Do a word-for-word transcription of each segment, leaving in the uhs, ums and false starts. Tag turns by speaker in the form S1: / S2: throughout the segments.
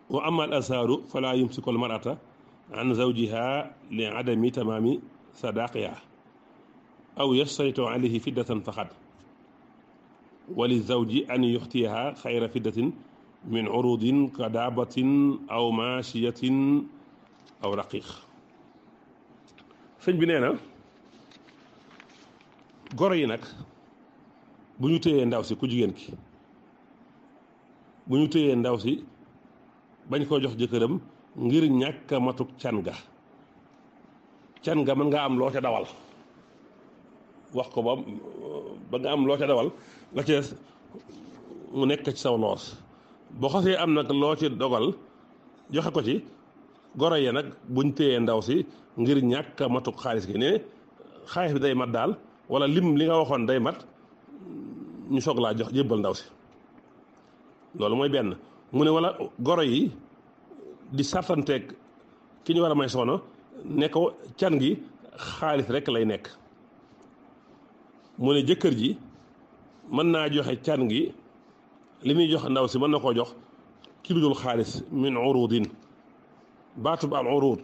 S1: wa ama al azharu fala yumsiku al mar'ata an zawjiha li adami tamaami sadaqiha aw yastaritu alayhi fiddatan faqat wa li zawji an yuxtiyaha xayra fiddatin min urudin ka daabatin aw maashiyatin aw raqiq. sëñ bi nee na goro yi nag bu ñu téyee ndaw si ku jigéen ki bu ñu téyee ndaw si bañ koo jox jëkkëram ngir ñàkk a matuk can ga can ga mën nga am loo ca dawal wax ko ba ba nga am loo ca dawal la ca mu nekk ci saw loos boo xasee am nag loo ci dogal joxe ko ci goro yi nag buñ téyee ndaw si ngir ñàkk a matuk xaalis gi ne xaalis bi day mat daal wala lim li nga waxoon day mat ñu soog laa jox jébbal ndaw si loolu mooy benn. mu ne wala goro yi di sartanteeg ki ñu war a may soxna ne ko can gi xaalis rek lay nekk. mu ne jëkkër ji mën naa joxe can gi li muy jox ndaw si mën na koo jox ki lu dul xaalis min urudin baatub al urud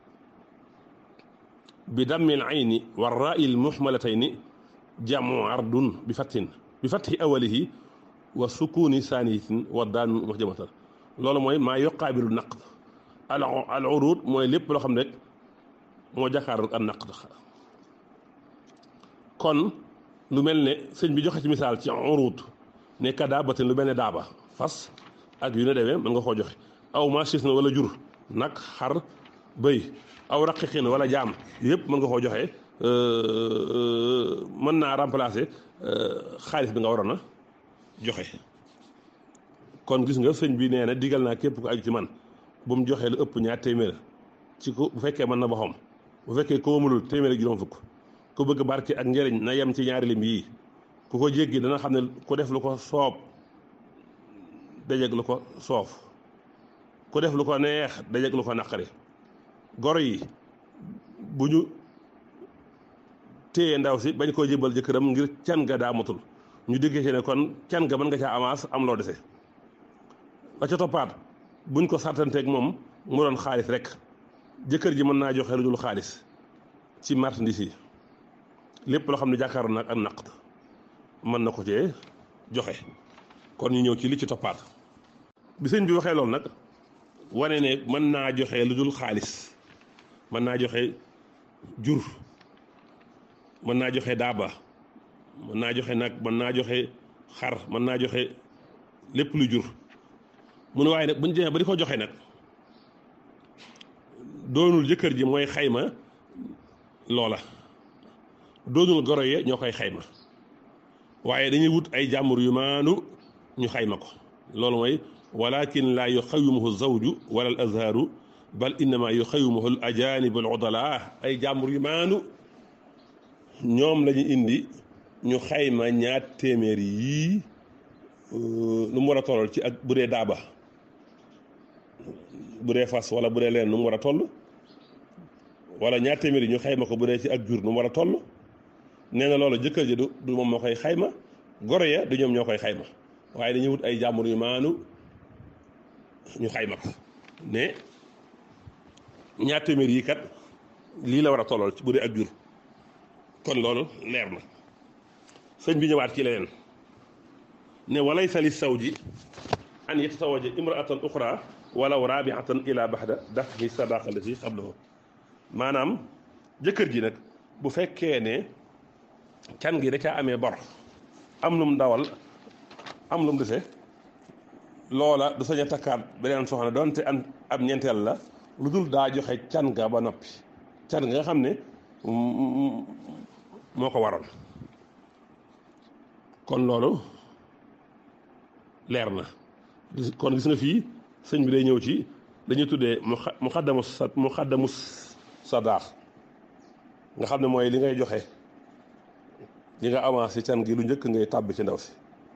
S1: bi dammil ayni wa raa'il muhmalatayni jamu ardun bi fattin bi fatti awalihi wa sukuni saaniyatin wa daan muhjamatan loolu mooy maa yuqaabilu naqd al al urud mooy lépp loo xam ne rek moo jàkkaarloog ak naqd. kon lu mel ne sëñ bi joxe ci misaal ci urud ne ka daabatin lu mel ne daaba fas ak yu ne demee mën nga koo joxe aw machis na wala jur nag xar bëy aw raqiqin wala jaam yëpp mën nga koo joxe mën naa remplacer xaalis bi nga waroon a joxe. kon gis nga sëñ bi nee na digal naa képp ko aju ci man bu mu joxee lu ëpp ñaar téeméer ci ko bu fekkee mën na boppam bu fekkee ko mënul téeméer ak juróom fukk ku bëgg barke ak njëriñ na yem ci ñaari lim yii ku ko jéggi dana xam ne ku def lu ko soob dajeeg lu ko soof ku def lu ko neex dajeeg lu ko naqari. goro yi bu ñu téye ndaw si bañ koo jébal jëkkëram ngir can ga daa matul ñu déggee ci ne kon can ga mën nga caa avance am loo dese la ca toppaat buñ ko sartanteeg moom mu doon xaalis rek jëkkër ji mën naa joxe lu dul xaalis ci marchandise yi lépp loo xam ne jàkkaaroon nag ak naqd mën na ko cee joxe. kon ñu ñëw ci li ci toppaat bi sëñ bi waxee loolu nag wane ne mën naa joxe lu dul xaalis mën naa joxe jur mën naa joxe daaba mën naa joxe nag mën naa joxe xar mën naa joxe lépp lu jur mu ne waaye nag buñ demee ba di ko joxe nag doonul jëkkër ji mooy xayma loola doonul goro ye ñoo koy xayma waaye dañuy wut ay jàmbur yu maanu ñu xayma ko loolu mooy walakin laa yuxawimuhu zawju wala al azharu bal innama yuxawimuhu al ajanibul udala ay jàmbur yu maanu ñoom la ñu indi ñu xayma ñaar téeméer yii lu mu war a tollal ci ak bu dee daaba bu dee fas wala bu dee leen nu mu war a toll wala ñaar téeméer yi ñu xayma ko bu dee ci ak jur nu mu war a toll nee na loolu jëkkër ji du du moom moo koy xayma goro ya du ñoom ñoo koy xayma waaye dañuy wut ay jàmbur yu maanu ñu xayma ko ne ñaar téeméer yi kat lii la war a tollal ci bu dee ak jur kon loolu leer na sëñ bi ñëwaat ci leneen ne walaysa li sawji an yatasawaja imraatan uxra walaw rabiatan ila baxda daf'i sadaqa allati qablahu maanaam jëkkër ji nag bu fekkee ne can gi da caa amee bor am lum dawal am lum dese loola du sañ a takkaat beneen soxna doonte an ab ñeenteel la lu dul daa joxe can ga ba noppi can ga nga xam ne moo ko waral kon loolu leer na kon gis nga fii sëñ bi day ñëw ci dañuy tuddee mu xaddamu sa mu xaddamu sadaax nga xam ne mooy li ngay joxe li nga avancé can gi lu njëkk ngay tàbbi ci ndaw si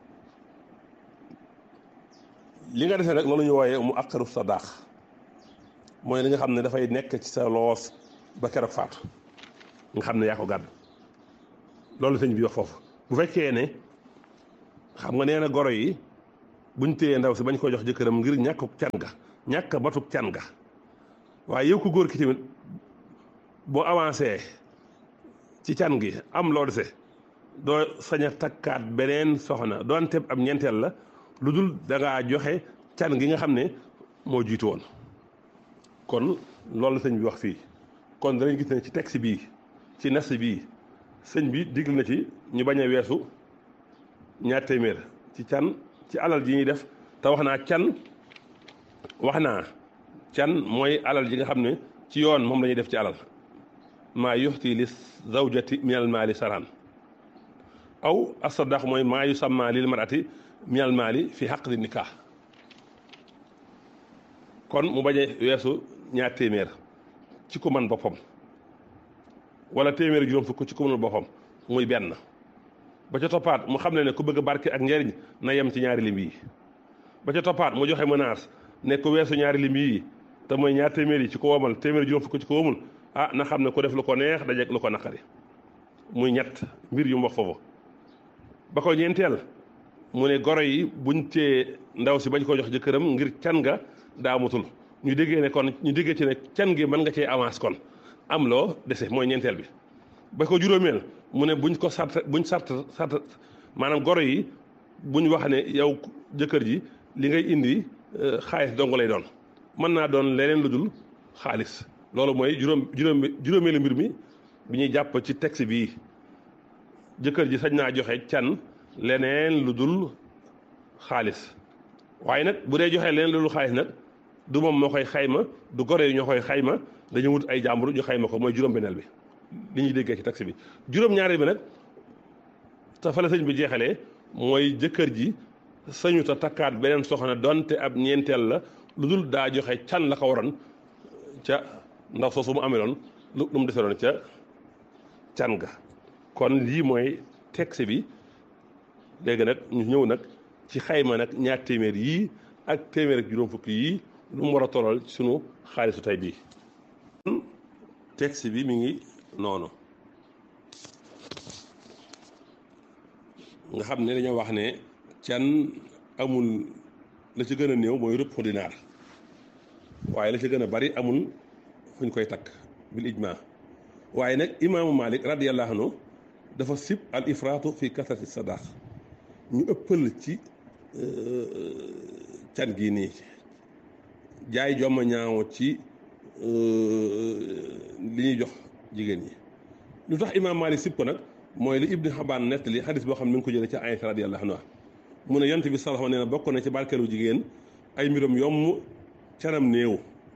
S1: li nga defee nag loolu ñu wooyee mu akkaru sadaax mooy li nga xam ne dafay nekk ci sa loos ba keroog faatu nga xam ne yaa ko gàdd loolu sëñ bi wax foofu bu fekkee ne xam nga nee na goro yi buñ téyee ndaw si bañ ko jox jëkkëram ngir ñàkk can ga ñàkk matuk can ga waaye yow ko góor ki tamit boo avancé ci can gi am loo dese doo sañ a takkaat beneen soxna doonte ab ñeenteel la lu dul da ngaa joxe can gi nga xam ne moo jiitu woon kon loolu la sëñ bi wax fii kon danañ gis ne ci texte bii ci nas bii sëñ bi digal na ci ñu bañ a weesu ñaar téeméer ci can ci alal ji ñuy def te wax naa can wax naa can mooy alal ji nga xam ne ci yoon moom la ñuy def ci alal maa yuxti li zawjati minal maali saran aw asadaq mooy maa yu samma lil marati minal maali fi xaqdi nikah kon mu bañ a weesu ñaar téeméer ci ku man boppam wala téeméer juróom fukk ci ku mënul boppam muy benn ba ca toppaat mu xam ne ne ku bëgg barke ak njariñ na yem ci ñaari lim yi ba ca toppaat mu joxe menace ne ku weesu ñaari lim yi te mooy ñaar téeméer yi ci ko womal téeméer juróom fukk ci ko womul ah na xam ne ku def lu ko neex dajeeg lu ko naqari muy ñett mbir yu mu wax foofu ba ko ñeenteel mu ne goro yi buñ tee ndaw si bañ ko jox jëkkëram ngir can nga daa mutul ñu déggee ne kon ñu déggee ci ne can gi mën nga cee avance kon am loo dese mooy ñeenteel bi ba ko juróomeel mu ne buñ ko sart buñ sart sart maanaam goro yi buñ wax ne yow jëkkër ji li ngay indi xaalis dong lay doon mën naa doon leneen lu dul xaalis loolu mooy juróom juróom juróomeelu mbir mi bi ñuy jàpp ci texte bii jëkkër ji sañ naa joxe can leneen lu dul xaalis waaye nag bu dee joxe leneen lu dul xaalis nag du moom moo koy xayma du gore yi ñoo koy xayma dañu wut ay jàmbur ñu xayma ko mooy juróom-benneel bi li ñuy déggee ci texte bi juróom-ñaareel bi nag te fa la sëñ bi jeexalee mooy jëkkër ji sañu ta takkaat beneen soxna donte ab ñeenteel la lu dul daa joxe can la ko waroon ca ndax soosu mu ameloon lu mu deseloon ca can ga kon lii mooy texte bi léegi nag ñu ñëw nag ci xayma nag ñaar téeméer yii ak téeméer ak juróom fukki yii lu mu war a tollal ci sunu xaalisu tey bii texte bi mi ngi noonu nga xam ne dañoo wax ne can amul la ci gën a néew mooy rëpp dinaar waaye la ci gën a bari amul fu ñu koy takk bil ijma waaye nag imaamu Malik radiyallahu anhu dafa sib al ifraatu fi kasrati sadaq ñu ëppal ci can gii nii jaay jomma ñaaw ci li ñuy jox jigéen ñi lu tax imaam Malik sib ko nag mooy li Ibnu Xabaan nettali xadis boo xam ne mi ngi ko jëlee ca Aysa radiyallahu anha mu ne yonent bi sallallahu nee na bokk na ci barkeelu jigéen ay mbiram yomb canam néew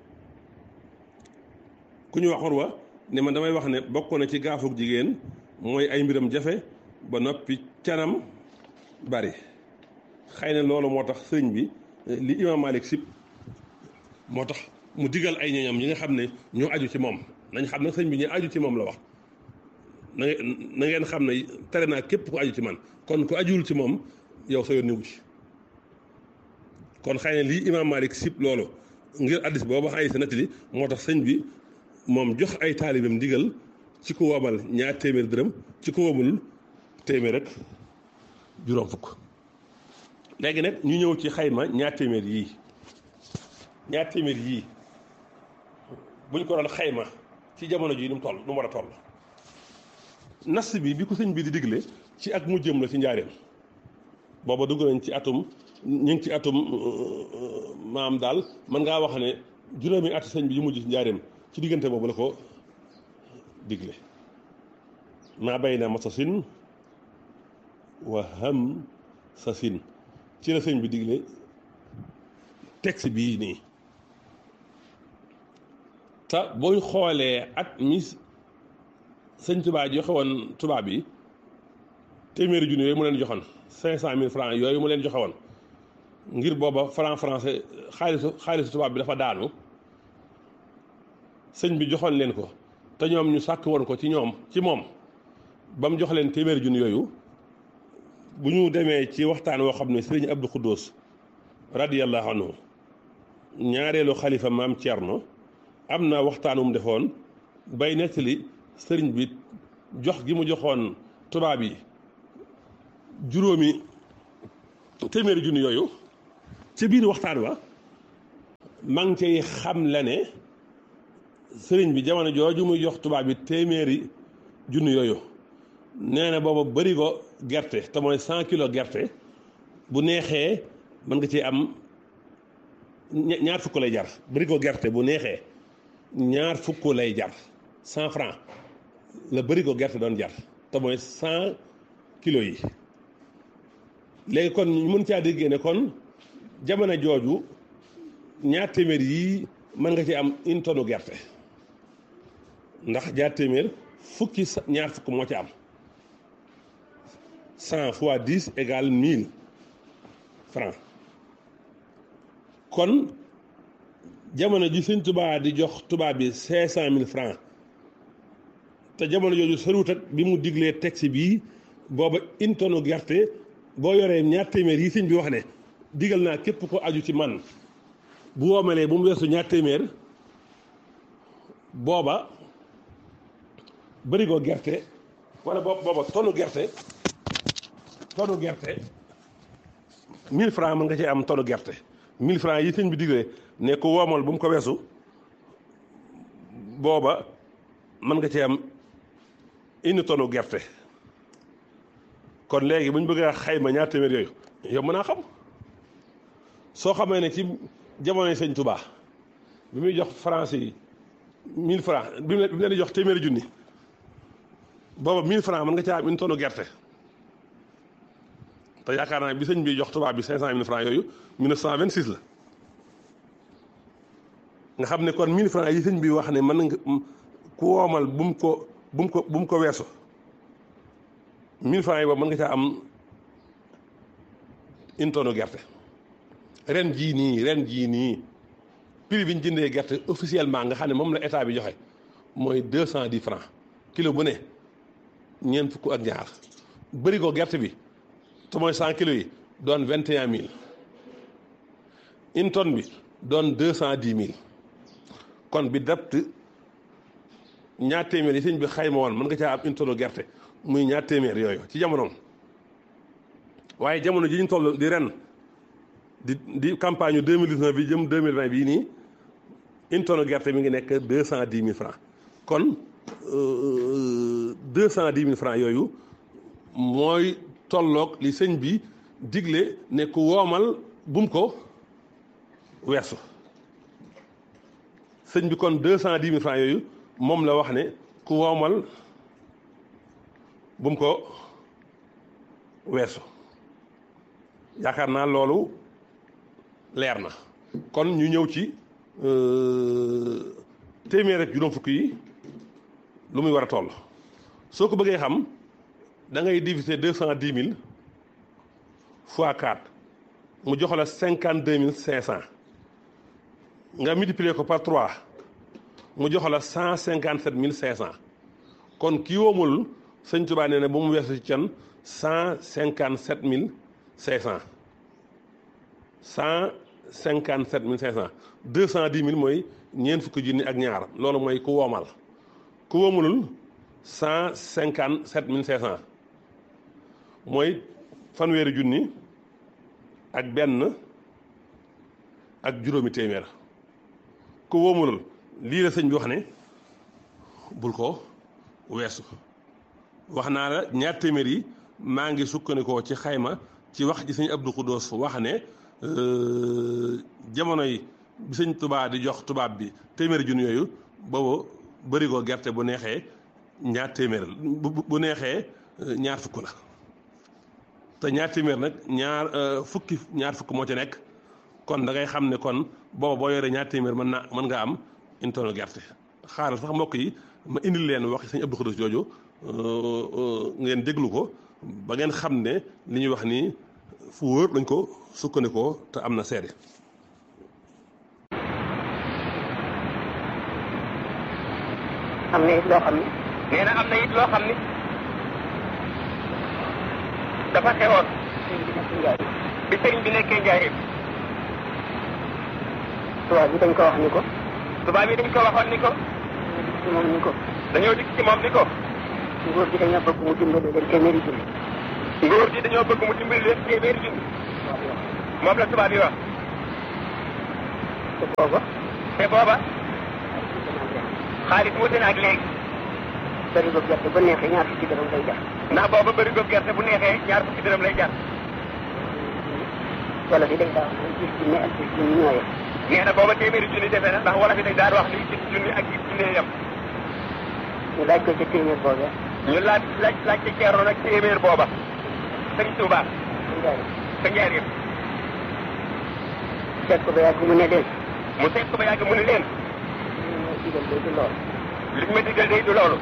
S1: ku ñu wax Urwa ne man damay wax ne bokk na ci gaafug jigéen mooy ay mbiram jafe ba noppi canam bari xëy na loolu moo tax sëriñ bi li imaam Malik sib moo tax mu digal ay ñoñam yi nga xam ne ñoo aju ci moom nañ xam ne sëriñ bi ñu aju ci moom la wax na na ngeen xam ne tere naa képp ku aju ci man kon ku ajuwul ci moom yow sa yoon niwu ci kon xëy na lii imaam Malik sib loolu ngir addis boobu ay sa nettali moo tax sëñ bi moom jox ay taalibam digal ci ku womal ñaar téeméer dërëm ci ku womul téeméer rek juróom fukk léegi nag ñu ñëw ci xayma ñaar téeméer yii ñaar téeméer yii buñ ko doon xayma ci jamono ji nu mu toll nu mu war a toll nas bi bi ko sëñ bi di digle ci ak mu jëm la ci njaareem booba dugg nañ ci atum ñu ngi ci atum maam daal mën ngaa wax ne juróomi at sëñ bi yu mujj ci njaareem ci diggante boobu la ko digle maa bay na masasin wa ham sasin ci la sëñ bi digle texte bii nii te booy xoolee at mi sëñ Tuubaa joxe woon tubaab yi téeméeri junni yooyu mu leen joxoon cinq cent mille francs yooyu mu leen joxe woon ngir booba franc français xaalisu xaalisu tubaab bi dafa daanu sëñ bi joxoon leen ko te ñoom ñu sàkk woon ko ci ñoom ci moom ba mu jox leen téeméeri junni yooyu bu ñu demee ci waxtaan woo xam ne sëriñ Abdou Khoudous radiyallahu anhu ñaareelu xalifa maam Thierno am na waxtaan wu mu defoon bay nettali sëriñ bi jox gi mu joxoon tubaab yi juróomi téeméeri junni yooyu ci biir waxtaan wa maa ngi cay xam la ne sëriñ bi jamono jooju muy jox tubaab bi téeméeri junni yooyu nee na booba bëri ko gerte te mooy cent kilos gerte bu neexee mën nga ci am ñaar fukk lay jar bëri ko gerte bu neexee ñaar fukk lay jar cent franc la bëri ko gerte doon jar te mooy cent kilos yi léegi kon ñu mën caa déggee ne kon jamono jooju ñaar téeméer yii mën nga ci am une tonne gerte ndax ñaar téeméer fukki ñaar fukk moo ci am cent fois dix égale mille francs kon jamono ji sëñ Tuubaa di jox tubaab bi cinq cent mille francs te jamono jooju soriwut ak bi mu diglee texte bii booba une tonne gerte boo yoree ñaar téeméer yi sëñ bi wax ne digal naa képp ko aju ci man bu woomalee bu mu weesu ñaar téeméer booba bërigo gerte wala booba tonne gerte tonne gerte mille francs mën nga ci am tonne gerte mille francs yi sëñ bi diglee ne ko woomal bu mu ko weesu booba mën nga ci am une tonne gerte kon léegi bu ñu bëgg a xayma ñaar téeméer yooyu yow mën naa xam soo xamee ne ci jamonoy sëñ Touba bi muy jox français yi mille francs bi mu leen di jox téeméeri junni booba mille francs mën nga caa am une tonne gerte te yaakaar naa bi sëñ bi jox tubaab bi cinq cent mille francs yooyu mille neuf cent vingt-six la nga xam ne kon mille francs yi sëñ bi wax ne mën nga ku woomal bu mu ko bu mu ko bu mu ko weesu mille francs yi boobu mën nga caa am une tonne gerte ren jii nii ren jii nii prix bi ñu jëndee gerte officiellement nga xam ne moom la état bi joxe mooy deux cent dix francs kilo bu ne ñeent fukk ak ñaar bëri ko gerte bi te mooy cent kilos yi doon vingt et un mille une tonne bi doon deux cent dix mille kon bi dapt ñaar téeméer yi sëñ bi xayma woon mën nga caa am une tonne gerte muy ñaar téeméer yooyu ci jamonoom waaye jamono ji ñu toll di ren di di campagne deux mille dix-neuf bi jëm deux mille vingt bii nii une tonne gerte mi ngi nekk deux cent dix mille francs kon deux cent dix mille francs yooyu mooy tolloog li sëñ bi digle ne ku woomal bum ko weesu sëñ bi kon deux cent dix mille francs yooyu moom la wax ne ku woomal bum ko weesu yaakaar naa loolu leer na kon ñu ñëw ci téeméer ak juróom fukk yi lu muy war a toll soo ko bëggee xam da ngay diviser deux cent dix mille fois quatre mu jox la cinquante deux mille cinq cent nga multiplier ko par trois mu jox la cent cinquante sept mille cinq cent kon kii woomul sëñ Tuubaa nee na ba mu weesu ci can cent cinquante sept mille cinq cent cent cinquante sept mille cinq cent deux cent dix mille mooy ñeent fukki junni ak ñaar loolu mooy ku woomal ku woomulul cent cinquante sept mille cinq cent mooy fanweeri junni ak benn ak juróomi téeméer ku woomulul lii la sëñ bi wax ne bul ko weesu wax naa la ñaar téeméer yi maa ngi sukkandikoo ci xayma ci wax ji sëñ Abdou Khoudous wax ne jamono yi bi sëñ Tuubaa di jox tubaab bi téeméeri junni yooyu boobu bërigo gerte bu neexee ñaar téeméer bu bu neexee ñaar fukk la te ñaar téeméer nag ñaar fukki ñaar fukk moo ci nekk kon da ngay xam ne kon booba boo yoree ñaar téeméer mën naa mën nga am une tonne gerte xaaral sax mbokk yi ma indil leen wax sëñ Abdou Khoudous jooju ngeen déglu ko ba ngeen xam ne li ñuy wax nii fu wóor lañ ko sukkandikoo te am na seede.
S2: am na it loo xam ni.
S3: nee na am na it loo xam ni. dafa xewoon. bi sëriñ bi nekkee njaareem.
S2: tubaab bi dañ ko wax ni ko.
S3: tubaab yi dañ ko waxoon ni ko.
S2: ci moom ni ko.
S3: dañoo dikk ci moom ni ko.
S2: nguur gi dañoo bëgg mu dimbali leen téeméeri junni.
S3: nguur gi dañoo bëgg mu dimbali leen téeméeri junni. moom la tubaab yi wax.
S2: te booba
S3: te booba xaalis wuute na ak léegi
S2: bëri boobu gerte bu neexee ñaar fukki dërëm lay jar
S3: ndax booba bëri góob gerte bu neexee ñaar fukki dërëm lay jar
S2: wala fi day daa wax gis junni ak gis junni ñooye
S3: nee na booba téeméeri junni defe na ndax wala fi dañ daan wax ni gis junni ak gis junni yam
S2: ñu laaj ko ca téeméer boobee
S3: ñu laaj laaj laaj ca ceerno nag téeméer booba sëñ Tuubaa sa njaareem
S2: seet ko ba yàgg mu ne leen
S3: mu seet ko ba yàgg mu ne leen
S2: li ma digal day du loolu
S3: li ma digal day du loolu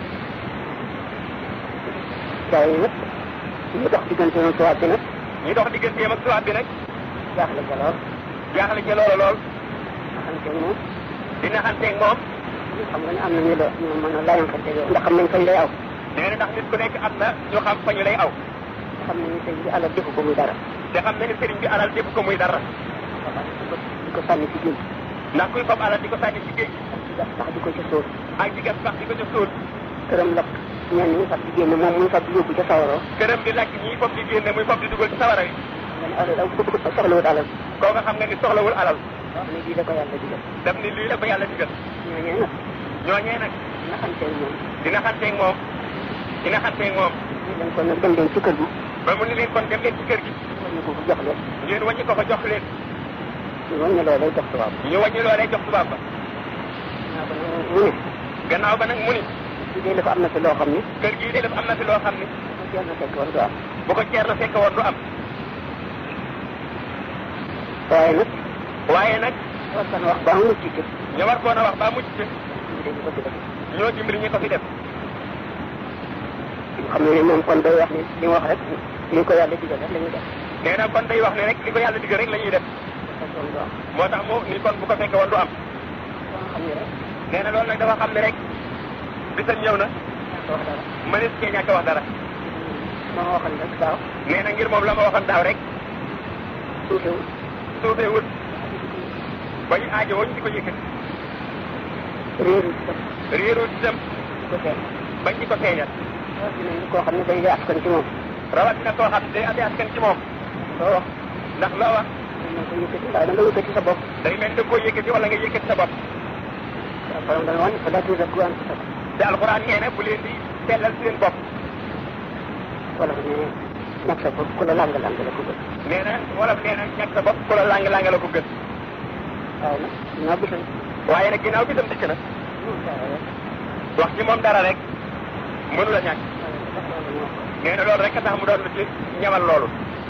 S2: gaa yi nag ñu dox diggante noonu tubaab bi nag
S3: ñu dox digganteem ak tubaab bi nag
S2: jaaxle ca lool
S3: jaaxle ca loola lool
S2: naxanteeg moom
S3: dina xanteeg moom
S2: xam nga ne am na ñu la ñu mën a layankante yow ndax xam nañ fañ lay aw
S3: nee na ndax nit ku nekk am na ñu xam fa ñu lay aw
S2: xam nañu sëñ bi alal defu ko muy dara
S3: te xam na ne sëriñ bi alal def ko muy dara
S2: di ko sànni ci géej
S3: ndax kuy fab alal di ko sànni ci géej
S2: di gas sax di ko ca sóor
S3: ak di gas sax di ko ca suul
S2: këram lakk ñenn ñi fab di génne moom muy fab di yóbbu ca sawaroo
S3: këram di lakk ñii fab di génne muy fab di dugal ci sawara yi
S2: nga ne alal soxlawut alal
S3: koo nga xam nga ni soxlawul alal
S2: wax ne lii la ko yàlla digal
S3: daf ni lii la ko yàlla digal
S2: ñooñee nag
S3: ñooñee nag
S2: dina xanteeg moom
S3: dina xanteeg moom dina xanteeg moom
S2: ñu dem ko nag dem leen ci kër gi
S3: ba mu ni leen kon dem leen ci kër gi
S2: wàññi ko ko jox leen
S3: ngeen wàññi ko fa jox leen
S2: ñu wàññi loolee jox tubaab
S3: ñu wàññi loolee jox tubaab ba
S2: naa ko nag mu ne
S3: gannaaw ba nag mu ni
S2: ci dee dafa am na fi loo xam ni
S3: kër gii de def am na fi loo xam ni
S2: bu ceer na fekk woon du am
S3: bu ko ceer na fekk woon du am
S2: waaye nag
S3: waaye nag
S2: war kan wax ba mu mucc ci
S3: ñu war koon a wax ba mucc ci
S2: ñu dañu ko fi def
S3: ñoo dimbali ñi ko fi def
S2: xam ne moom kon day wax ni li mu wax rek li ko yàlla digal rek la ñuy def
S3: nee na kon day wax ne rek li ko yàlla digal rek la ñuy def
S2: fekk woon du am
S3: moo tax mu ni kon bu ko fekkee woon du am
S2: ba nga xam ne rek
S3: nee na loolu nag dafa xam ne rek bisam ñëw na
S2: ñàkk wax dara
S3: mënees cee ñàkk wax dara
S2: ma ma waxoon rek daaw
S3: nee na ngir moom la ma waxoon daaw rek
S2: suufewul
S3: suufeewul ba ñu aajo woon di ko yëkkati
S2: réeru ci tam
S3: réerul itam
S2: di ko seet
S3: bañ di ko feeñal
S2: rawatina ni koo xam ne day askan ci moom
S3: rawatina koo xam ne day amee askan ci moom
S2: loo wax
S3: ndax loo wax
S2: na ko yëkkati waaye da nga yëkkati sa bopp
S3: day mel ni da nga koo yëkkati wala nga yëkkati sa bopp
S2: borom dana woon fa daa tuzakku anfusakum
S3: te alxuraan nee na bu leen di sellal seen bopp
S2: wala ne ñàkk sa bopp ku la lang lang la ko gën
S3: nee na wala nee na ñàkk sa bopp ku la lang lang la ko gën
S2: waaye nag dinaa bisal
S3: waaye nag ginnaaw bisam dikk na wax ci moom dara rek mënu la ñàkk nee na loolu rek a tax mu doon lu ci ñamal loolu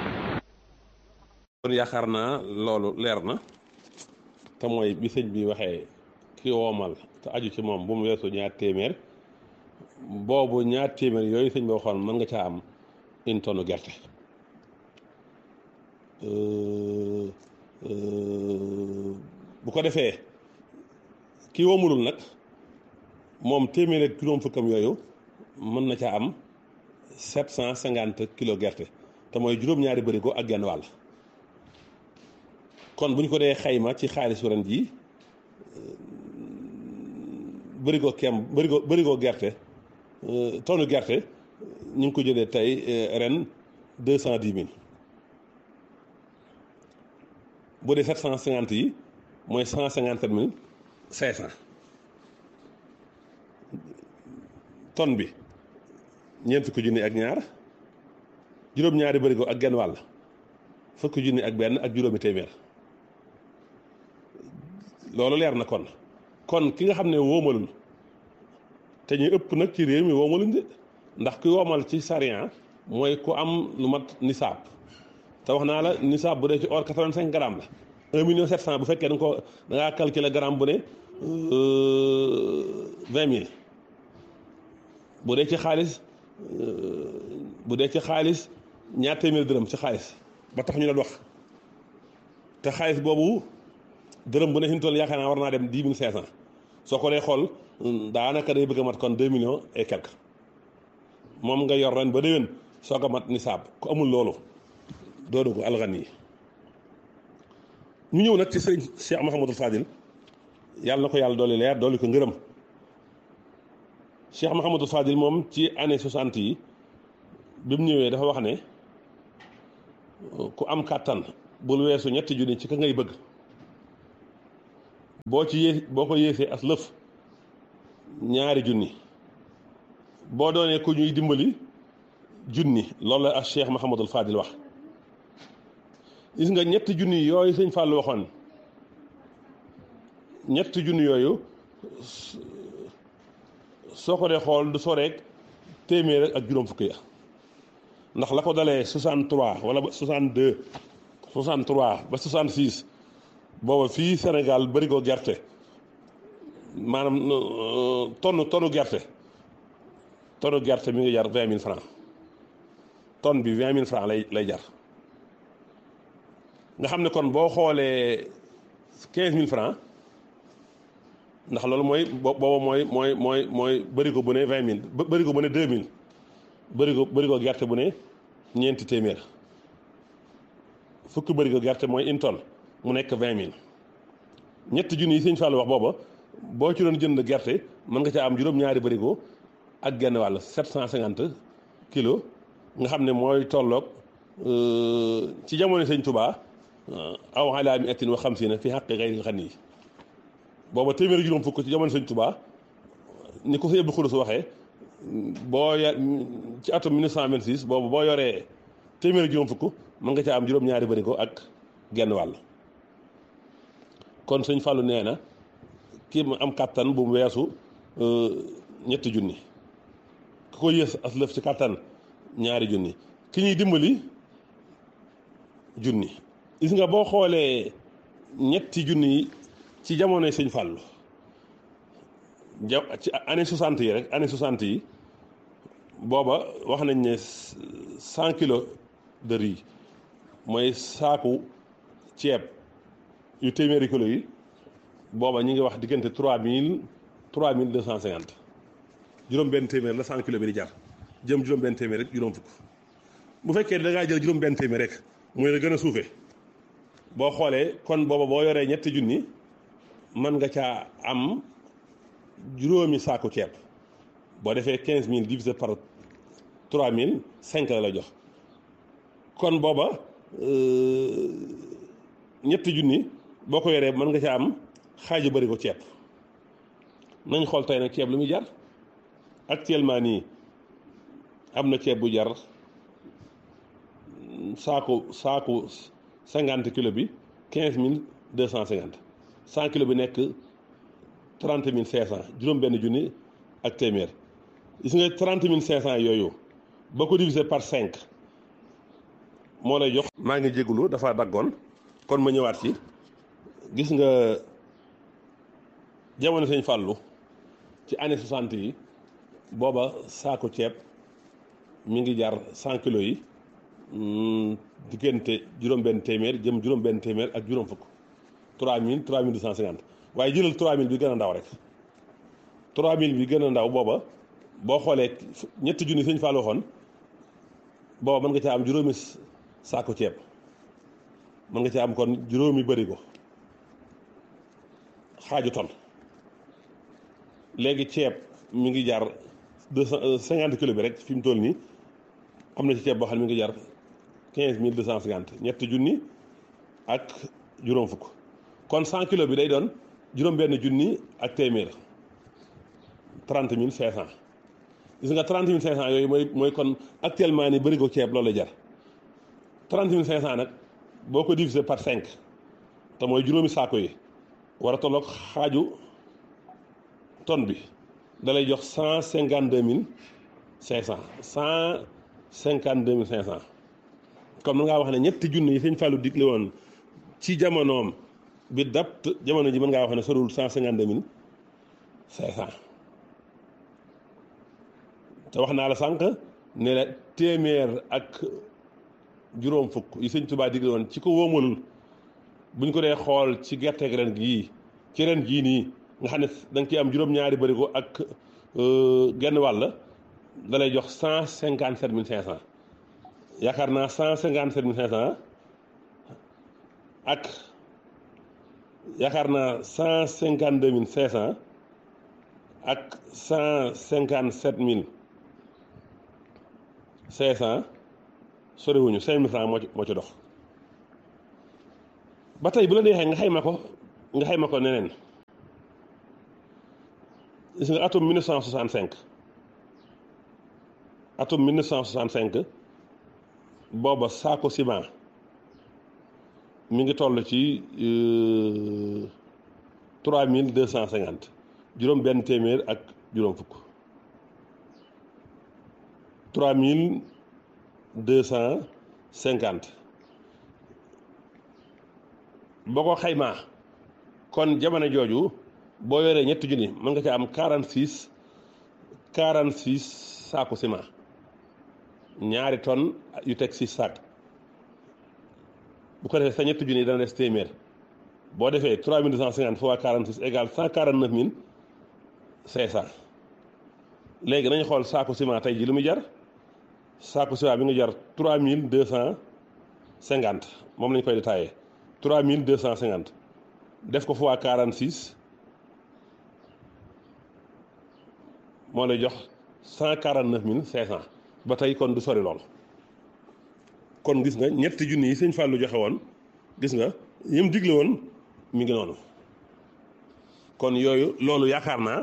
S1: kon yaakaar naa loolu leer na te mooy bi sëñ bi waxee ki woomal te aju ci moom bu mu weesu ñaar téeméer boobu ñaar téeméer yooyu sëñ bi waxoon mën nga caa am une tonne gerte bu ko defee ki woomulul nag moom téeméer ak juróom fukkam yooyu mën na caa am sept cent cinquante kilos gerte te mooy juróom-ñaari bërigo ak genn wàll kon bu ñu ko dee xayma ci xaalisu ren jii bërigo kem bërigo bërigo gerte tonne gerte ñu ngi ko jëlee tey ren deux cent dix mille bu dee sept cent cinquante yi mooy cent cinquante sept mille cinq cent tonne bi ñeent fukki junni ak ñaar juróom-ñaari bërigo ak genn wàll fukki junni ak benn ak juróomi téeméer loolu leer na kon kon ki nga xam ne woomalul te ñu ëpp nag ci réew mi woomaluñ de ndax ki woomal ci sariya mooy ku am lu mat nisaab te wax naa la nisaab bu dee ci or quatre-vingt-cinq grammes la un million sept cent bu fekkee da nga ko da ngaa calculer gramme bu ne vingt mille bu dee ci xaalis bu dee ci xaalis ñaar téeméer dërëm ci xaalis ba tax ñu leen wax te xaalis boobu dërëm bu ne fi mu toll yaakaar naa war naa dem dix mille cinq cent soo ko dee xool daanaka day bëgg a mat kon deux millions et quelque moom nga yor ren ba déwén soo ko mat nisaab ku amul loolu doo dugg alxan yi ñu ñëw nag ci sëriñ Cheikh Mouhamadou Fadil yàlla na ko yàlla dooli leer dooli ko ngërëm Cheikh Mouhamadou Fadil moom ci année soixante yi bi mu ñëwee dafa wax ne ku am kàttan bul weesu ñetti junni ci ka ngay bëgg boo ci yée boo ko yéesee as lëf ñaari junni boo doonee ku ñuy dimbali junni loolu la ak Cheikh Mahamadul Fadil wax gis nga ñetti junni yooyu sëñ Fallou waxoon ñetti junni yooyu soo ko dee xool du soreek téeméer ak juróom fukki ya ndax la ko dalee soixante-trois wala ba soixante-deux soixante-trois ba soixante-six booba fii Sénégal bëri ko gerte maanaam tonne tonne gerte tonne gerte mi ngi jar vingt mille francs tonne bi vingt mille francs lay lay jar nga xam ne kon boo xoolee quinze mille francs ndax loolu mooy booba mooy mooy mooy mooy bëri ko bu ne vingt mille bëri ko bu ne deux mille bëri ko bëri ko gerte bu ne ñeenti téeméer fukki bëri ko gerte mooy une tonne mu nekk vingt mille ñetti junni yi sëñ Fallou wax booba boo ci doon jënd gerte mën nga ca am juróom-ñaari bërigo ak genn wàll sept cent cinquante kilos nga xam ne mooy tolloog ci jamono sëñ Touba aw alaa mi ettin wa xamsiina fi xaqi xayril xani booba téeméeri juróom fukk ci jamono sëñ Touba ni ko sëñ Abdou Khoudous waxee boo ya ci atum mille neuf cent vingt-six boobu boo yoree téeméeri juróom fukk mën nga ca am juróom-ñaari bërigo ak genn wàll kon sëñ Fallou nee na kii mu am kàttan bu mu weesu ñetti junni ku ko yées as lëf ci kàttan ñaari junni ki ñuy dimbali junni gis nga boo xoolee ñetti junni yi ci jamonoy sëñ Fallou ja ci année soixante yi rek année soixante yi booba wax nañ ne cent kilos de riz mooy saaku ceeb yu téeméeri kilos yi booba ñu ngi wax diggante trois mille trois mille deux cent cinquante juróom benn téeméer la cent kilos bi di jar jëm juróom benn téeméer rek juróom fukk bu fekkee da ngaa jël juróom benn téeméer rek mooy la gën a suufee boo xoolee kon booba boo yoree ñetti junni mën nga caa am juróomi saaku ceeb boo defee quinze mille divisé par trois mille cinq la la jox kon booba ñetti junni boo ko yoree mën nga ca am xaaju bëri ko ceeb nañ xool tey nag ceeb lu muy jar actuellement nii am na ceeb bu jar saaku saaku cinquante kilo bi quinze mille deux cent cinquante cent kilo bi nekk trente mille cinq cent juróom benn junni ak téeméer gis nga trente mille cinq cent yooyu boo ko divisé par cinq moo lay jox. maa ngi jégalu dafa daggoon kon ma ñëwaat ci gis nga jamono sëñ Fallou ci année soixante yi booba saako ceeb mi ngi jar cent kilos yi diggante juróom-benn téeméer jëm juróom-benn téeméer ak juróom fukk trois mille trois mille deux cent cinquante waaye jëlal trois mille bi gën a ndaw rek trois mille bi gën a ndaw booba boo xoolee ñetti junni sëñ Fallou waxoon booba mën nga caa am juróomi saako ceeb mën nga caa am kon juróomi bërigo xaaju ton léegi ceeb mi ngi jar deux cent cinquante kilos bi rek fi mu toll nii am na ci ceeb boo xam ne mi ngi jar quinze mille deux cent cinquante ñetti junni ak juróom fukk kon cent kilos bi day doon juróom-benn junni ak téeméer trente mille cinq cent gis nga trente mille cinq cent yooyu mooy mooy kon actuellement ni bëri ko ceeb loolu la jar trente mille cinq cent nag boo ko divisé par cinq te mooy juróomi saako yi war a tolloog xaaju tonne bi da lay jox cent cinquante deux mille cinq cent cent cinquante deux mille cinq cent comme na ngaa wax ne ñetti junni yi sëñ Fallou digle woon ci jamonoom bi dapt jamono ji mën ngaa wax ne sorul cent cinquante deux mille cinq cent te wax naa la sànq ne la téeméer ak juróom fukk yi sëñ Touba digle woon ci ko wóomalul buñ ko dee xool ci gerte gi ren gii ci ren gii nii nga xam ne da nga ciy am juróom-ñaari bërigo ak genn wàll da lay jox cent cinquante sept mille cinq cent yaakaar naa cent cinquante sept mille cinq cent ak yaakaar naa cent cinquante deux mille cinq cent ak cent cinquante sept mille cinq cent soriwuñu cinq mille francs moo ci moo ci dox ba tey bu la neexee nga xayma ko nga xayma ko neneen gis nga atum mille neuf cent soixante-cinq atum mille neuf cent soixante-cinq booba saako ciment mi ngi toll ci trois mille deux cent cinquante juróom benn téeméer ak juróom fukk trois mille deux cent cinquante boo ko xaymaa kon jamono jooju boo yoree ñetti junni mën nga ci am quarante six quarante six saaku ciment ñaari tonnes yu teg six sac bu ko defee sa ñetti junni dana des téeméer boo defee trois mille deux cent cinquante fois quarante six égale cent quarante neuf mille cinq cent léegi nañu xool saaku ciment tey ji lu muy jar saaku ciment bi nga jar trois mille deux cent cinquante moom lañ koy détaillé trois mille deux cent cinquante def ko fois quarante six moo lay jox cent quarante neuf mille cinq cent ba tey kon du sori lool kon gis nga ñetti junni yi sëñ Fallou joxe woon gis nga yim digle woon mi ngi noonu kon yooyu loolu yaakaar naa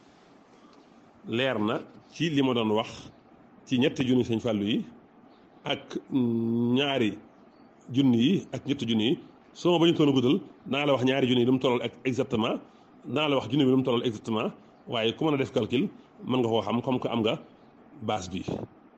S1: leer na ci li ma doon wax ci ñetti junni sëñ Fallou yi ak ñaari junni yi ak ñetti junni yi soo ma ba ñu toon a guddal naa la wax ñaari junni yi lu mu tollal ak exactement naa la wax junni bi lu mu tollal exactement waaye ku mën a def calcul mën nga koo xam comme que am nga base bi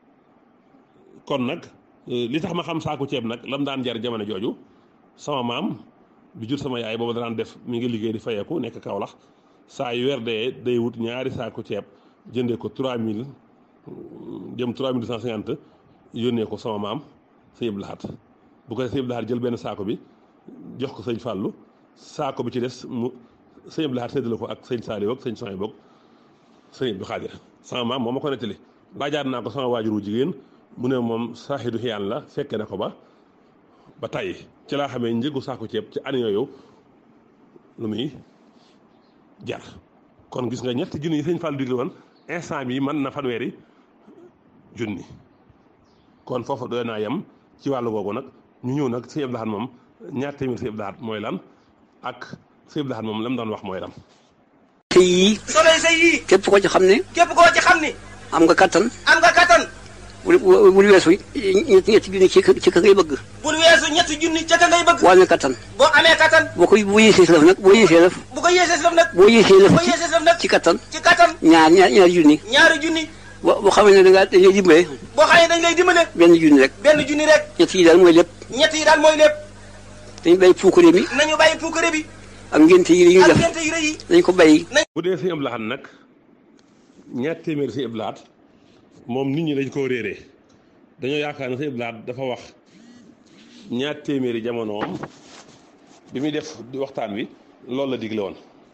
S1: kon nag li tax ma xam saako ceeb nag lam daan jar jamono jooju sama maam bi jur sama yaay booba daan def mi ngi liggéey di fayeeku nekk Kaolack saa yu weer dee day wut ñaari saako ceeb jëndee ko trois mille jëm trois mille deux cent cinquante yónnee ko sama maam sëñ Abdou Lahad bu ko def sëñ Abdou Lahad jël benn saako bi jox ko sëñ Fallou saako bi ci des mu sëñ Abdou Lahad séddale ko ak sëñ Saliou ak sëñ Soy boog sëñ Abdou Khadir sama maam moo ma ko nettali laajaat naa ko sama waajuru jigéen mu ne moom saaxidu xiyaan la fekke na ko ba ba tey ci laa xamee njëgu saako ceeb ci année yooyu lu muy jar kon gis nga ñetti junni yi sëñ Fallou digle woon instant bi mën na fanweeri junni kon foofu doy naa yem ci wàllu googu nag ñu ñëw nag sëñ Abdou Lahad moom ñaar téeméer sëñ Abdou Lahad mooy lan ak sëñ Abdou Lahad moom lam doon wax mooy lan.
S4: te yii. solo sa yii. képp koo ci xam ne. képp koo ci xam ne. am nga kattan. am nga kattan. bul bul weesu ñetti ñetti junni ci ci ka ngay bëgg. bul weesu ñetti junni ci ka ngay bëgg. boo amee kattan. boo amee kattan. boo koy boo yéesee si lëf nag boo yéesee lëf. bu ko yéesee si lëf nag. boo yéesee lëf. boo yéesee si lëf nag ci kattan. ci kattan. ñaar ñaar ñaari junni. ñaari junni. boo boo xamee ne da ngaa dañ lay dimbale. boo xamee dañ lay dimbale. benn junni rek. benn junni rek. ñett yi daal mooy lépp. ñett yi daal mooy lépp. dañu bàyyi puukare bi. nañu bàyyi puukare bi. ak ngénte yi ñuy def ak ngénte yi nañ ko bàyyi.
S1: bu dee sëñ Abdou Lahad nag ñaar téeméer sëñ Abdou Lahad moom nit ñi dañ koo réeree dañoo yaakaar ne sëñ Abdou Lahad dafa wax ñaar téeméeri jamonoom bi muy def waxtaan wi loolu la digle woon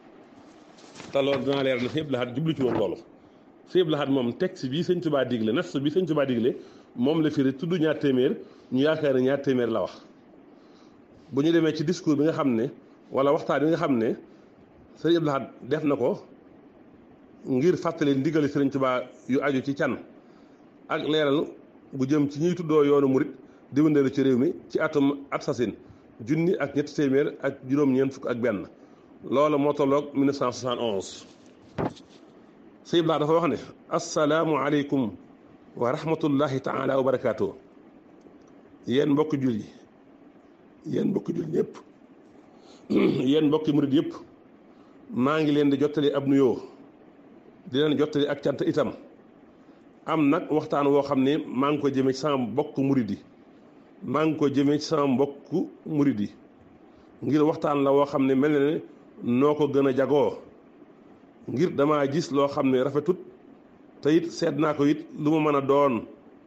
S1: te loolu dinaa leer na sëñ Abdou Lahad jublu ci woon loolu sëñ Abdou Lahad moom texte bi sëñ Tuubaa digle nas bi sëñ Tuubaa digle moom la firi tudd ñaar téeméer ñu yaakaar ne ñaar téeméer la wax bu ñu demee ci discours bi nga xam ne wala waxtaan bi nga xam ne sëñ Abdou Lahad def na ko ngir fàttali ndigali sëriñ Tuubaa yu aju ci can ak leeral bu jëm ci ñuy tuddoo yoonu murit di wëndeelu ci réew mi ci atum at sasin junni ak ñetti téeméer ak juróom-ñeent fukk ak benn loolu moo tolloog mille neuf cent soixante et onze sëñ Abdou Lahad dafa wax ne asalaamu aleykum wa rahmatullahi taala wa barakaatu yéen mbokki jul yi yéen mbokki jul ñëpp yéen mbokki murit yëpp maa ngi leen di jottali ab nuyoo di leen jottali ak cant itam am nag waxtaan woo xam ne maa ngi ko jëmee ci sama mbokk murit yi maa ngi ko jëmee ci sama mbokk murit yi ngir waxtaan la woo xam ne mel na ne noo ko gën a jagoo ngir damaa gis loo xam ne rafetut te it seet naa ko it lu ma mën a doon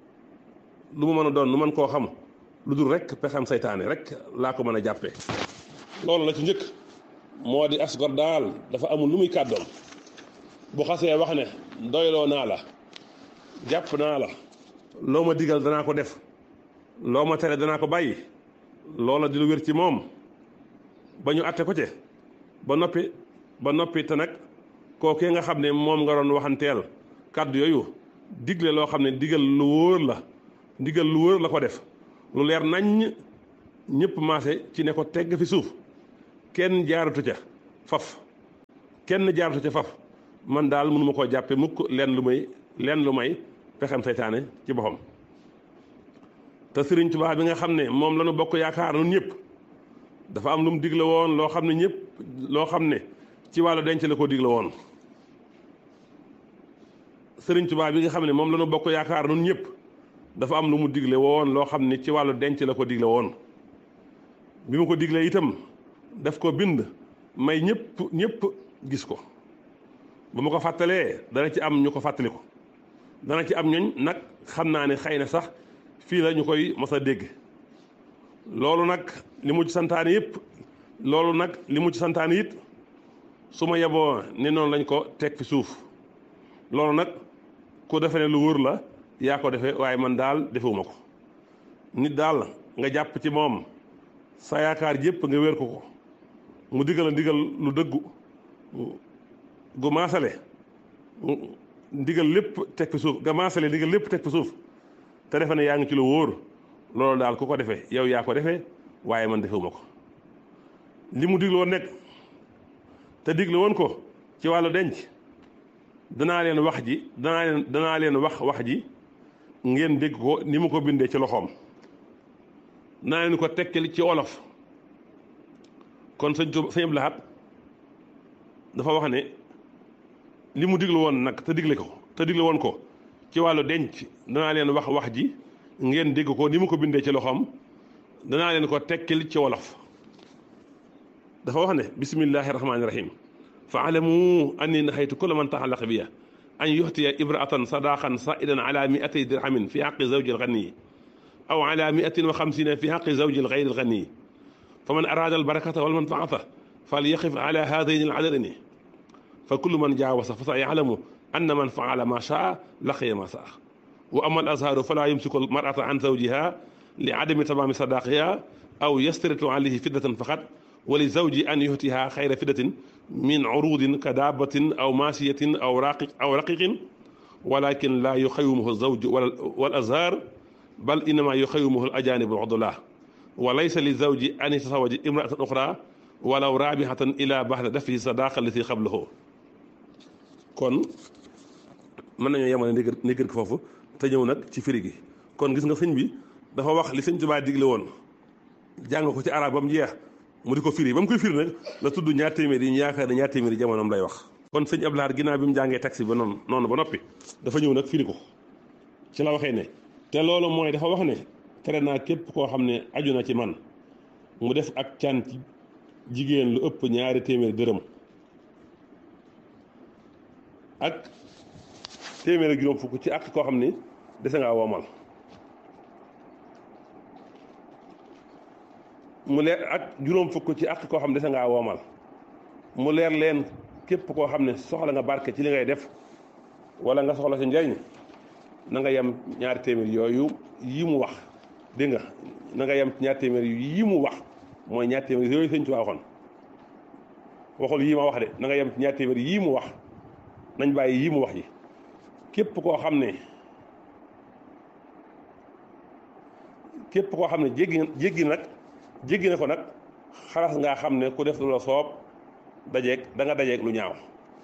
S1: lu ma mën a doon lu mën koo xam lu dul rek pexam saytaane rek laa ko mën a jàppee loolu la ci njëkk moo di asgor daal dafa amul lu muy kàddoom bu xasee wax ne doyloo naa la jàpp naa la loo ma digal danaa ko def loo ma tere danaa ko bàyyi loola di lu wér ci moom ba ñu atte ko ci ba noppi ba noppi te nag kookee nga xam ne moom nga doon waxanteel kàddu yooyu digle loo xam ne digal lu wóor la digal lu wóor la ko def lu leer naññ ñëpp maase ci ne ko tegg fi suuf kenn jaaratu ca faf kenn jaaratu ca faf man daal mënuma koo jàppe mukk leen lu may leen lu may pexem seytaane ci boppam te Sëriñ Tuubaa bi nga xam ne moom la ñu bokk yaakaar nun ñëpp dafa am lu mu digle woon loo xam ne ñëpp loo xam ne ci wàllu denc la ko digle woon Sëriñ Tuubaa bi nga xam ne moom la ñu bokk yaakaar nun ñëpp dafa am lu mu digle woon loo xam ne ci wàllu denc la ko digle woon bi mu ko diglee itam daf ko bind may ñëpp ñëpp gis ko ba ma ko fàttalee dana ci am ñu ko fàttali ko dana ci am ñooñ nag xam naa ne xëy na sax fii la ñu koy mos a dégg loolu nag li mu ci santaane yëpp loolu nag li mu ci santaane it su ma yeboo ne noonu lañ ko teg fi suuf loolu nag ku defe ne lu wóor la yaa ko defee waaye man daal defewuma ko nit daal nga jàpp ci moom sa yaakaar yëpp nga wér ko ko mu digal a ndigal lu dëggu gu maasale ndigal lépp teg fi suuf nga maasale ndigal lépp teg fi suuf te defe ne yaa ngi ci lu wóor loolu daal ku ko defee yow yaa ko defee waaye man defewuma ko li mu digle woon nekk te digle woon ko ci wàllu denc danaa leen wax ji danaa leen danaa leen wax wax ji ngeen dégg ko ni mu ko bindee ci loxoom danaa leen ko tekkil ci wolof kon sëñ Tuubaa sëñ Abdou Lahad dafa wax ne li mu digle woon nag te digle ko te digle woon ko ci wàllu denc danaa leen wax wax ji ngeen dégg ko ni mu ko bindee ci loxoom danaa leen ko tekkil ci wolof dafa wax ne bismillahi rahmaani rahim fa alamu anni nahaytu kulla man taxallaqa biya an yuxtiya ibraatan sadaqan saidan ala miatay dirhamin fi xaqi zawji alganiyi aw ala miatin wa xamsina fi xaqi zawji algayri alganiyi fa man araada albarakata walmanfaata fal yaqif ala haadayni aladadayni fa kullu man jaawasa fa sa yalamu anna man faala ma shaa laqiya ma saa wa ama al azharu fala yumsiku al mar'ata an zawjiha li adami tamaami sadaqiha aw yastaritu alayhi fiddatan faqat wa li zawji an yuhtiha xayra fiddatin min urudin ka daabatin aw maasiyatin aw raqiq aw raqiqin walakin la yuxawimuhu zawju wal azhar bal innama yuxawimuhu al ajaanibu al udulaa wa laysa li zawji an yatazawaja imra'atan uxra walaw raabihatan ila baxda dafihi sadaqa allati qablahu kon mën nañoo yemale ndigër ndigër foofu te ñëw nag ci firi gi kon gis nga sëñ bi dafa wax li sëñ Tuubaa digle woon jàng ko ci arab ba mu jeex mu di ko firi ba mu koy firi nag la tudd ñaar téeméer yi ñu yaakaar ne ñaar téeméer yi jamonoom lay wax kon sëñ Abdou Lahad ginnaaw bi mu jàngee taxi ba noonu noonu ba noppi dafa ñëw nag firi ko ci la waxee ne te loolu mooy dafa wax ne tere naa képp koo xam ne aju na ci man mu def ak can ci jigéen lu ëpp ñaari téeméer dërëm ak téeméer ak juróom fukk ci ak koo xam ni dese ngaa woomal mu leer ak juróom fukk ci ak koo xam ne dese ngaa woomal mu leer leen képp koo xam ne soxla nga barke ci li ngay def wala nga soxla si njariñ na nga yem ñaari téeméer yooyu yi mu wax dégg nga na nga yem ñaari téeméer yi mu wax mooy ñaari téeméer yooyu sëñ Tuubaa waxoon waxul yii ma wax de na nga yem ñaari téeméer yii mu wax nañ bàyyi yii mu wax yi képp koo xam ne képp koo xam ne jéggi jéggi nag jéggi na ko nag xalaas ngaa xam ne ku def lu la soob dajeeg da nga dajeeg lu ñaaw